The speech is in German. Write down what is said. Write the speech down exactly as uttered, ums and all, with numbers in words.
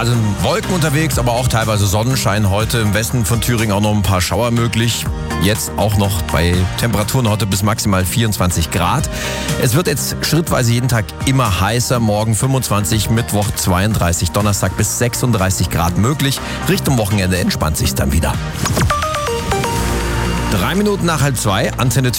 Also Wolken unterwegs, aber auch teilweise Sonnenschein heute. Im Westen von Thüringen auch noch ein paar Schauer möglich. Jetzt auch noch bei Temperaturen heute bis maximal vierundzwanzig Grad. Es wird jetzt schrittweise jeden Tag immer heißer. Morgen fünfundzwanzig, Mittwoch zweiunddreißig, Donnerstag bis sechsunddreißig Grad möglich. Richtung Wochenende entspannt sich dann wieder. Drei Minuten nach halb zwei, Antenne